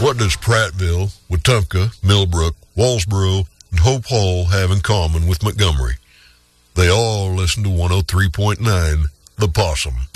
What does Prattville, Wetumpka, Millbrook, Walsboro, and Hope Hall have in common with Montgomery? They all listen to 103.9 The Possum.